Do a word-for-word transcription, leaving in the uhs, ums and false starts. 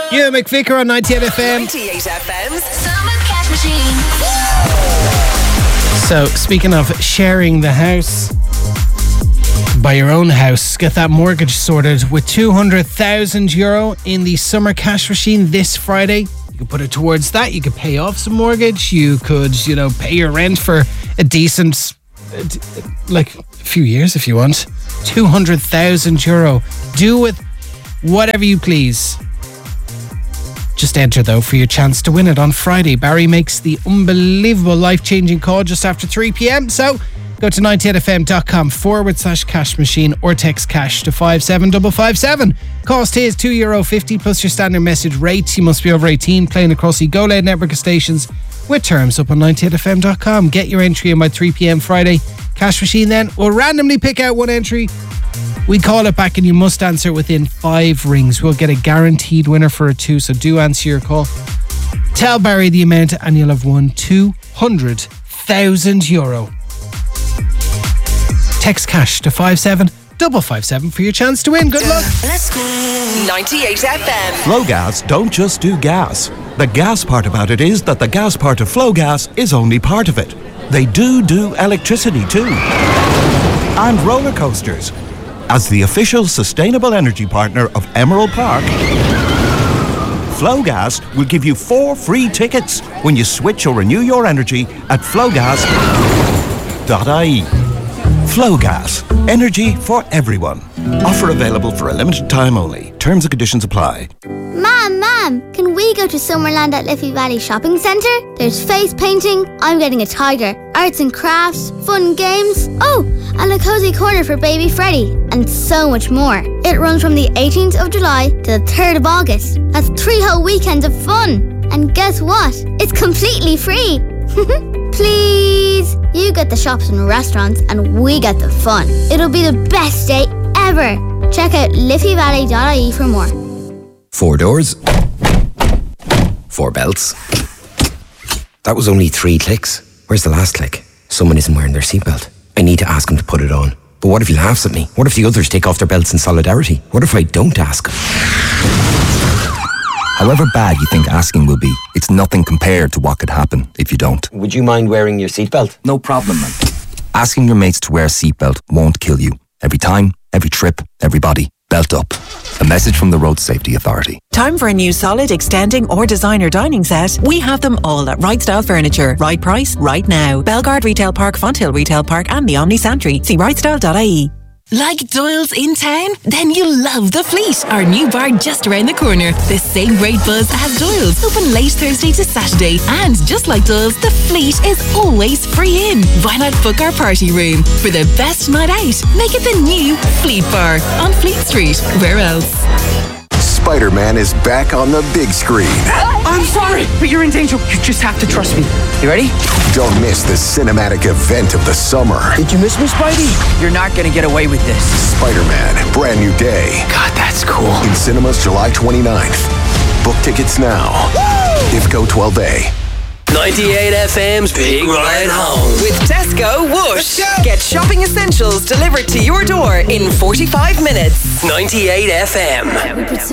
Yeah, McVicker on ninety-eight F M. ninety-eight F M's Summer Cash Machine. So, speaking of sharing the house, buy your own house, get that mortgage sorted with two hundred thousand euro in the Summer Cash Machine this Friday. You can put it towards that. You could pay off some mortgage. You could, you know, pay your rent for a decent, like, a few years if you want. two hundred thousand euro. Do with whatever you please. Just enter, though, for your chance to win it on Friday. Barry makes the unbelievable life-changing call just after three p.m. So go to ninety-eight f m dot com forward slash cash machine or text cash to five seven five five seven. Cost is two euro fifty plus your standard message rate. You must be over eighteen, playing across the Go Loud network of stations with terms up on ninety-eight f m dot com. Get your entry in by three p.m. Friday. Cash machine then will randomly pick out one entry. We call it back and you must answer within five rings. We'll get a guaranteed winner for it too, so do answer your call. Tell Barry the amount and you'll have won two hundred thousand euro. Text cash to five seven five five seven for your chance to win. Good luck. Let's go. ninety-eight F M. Flowgas don't just do gas. The gas part about it is that the gas part of Flowgas is only part of it. They do do electricity too. And roller coasters. As the official sustainable energy partner of Emerald Park, Flowgas will give you four free tickets when you switch or renew your energy at flowgas dot I E. Flowgas. Energy for everyone. Offer available for a limited time only. Terms and conditions apply. Mom, Mom, can we go to Summerland at Liffey Valley Shopping Centre? There's face painting, I'm getting a tiger, arts and crafts, fun games, oh, and a cozy corner for baby Freddie, and so much more. It runs from the eighteenth of July to the third of August. That's three whole weekends of fun. And guess what? It's completely free. Please, you get the shops and restaurants and we get the fun. It'll be the best day ever. Check out liffey valley dot I E for more. Four doors. Four belts. That was only three clicks. Where's the last click? Someone isn't wearing their seatbelt. I need to ask him to put it on. But what if he laughs at me? What if the others take off their belts in solidarity? What if I don't ask him? However bad you think asking will be, it's nothing compared to what could happen if you don't. Would you mind wearing your seatbelt? No problem, man. Asking your mates to wear a seatbelt won't kill you. Every time, every trip, everybody, belt up. A message from the Road Safety Authority. Time for a new solid, extending or designer dining set? We have them all at Right Style Furniture. Right price, right now. Belgard Retail Park, Fonthill Retail Park and the Omni Santry. See right style dot I E. Like Doyle's in town? Then you'll love The Fleet, our new bar just around the corner. The same great buzz as Doyle's, open late Thursday to Saturday. And just like Doyle's, The Fleet is always free in. Why not book our party room? For the best night out, make it the new Fleet Bar on Fleet Street. Where else? Spider-Man is back on the big screen. I'm sorry, but you're in danger. You just have to trust me. You ready? Don't miss the cinematic event of the summer. Did you miss me, Spidey? You're not gonna get away with this. Spider-Man, Brand New Day. God, that's cool. In cinemas July twenty-ninth. Book tickets now. I F C O twelve A. ninety-eight F M's Big Ride Home. With Tesco Whoosh. Get shopping essentials delivered to your door in forty-five minutes. ninety-eight F M.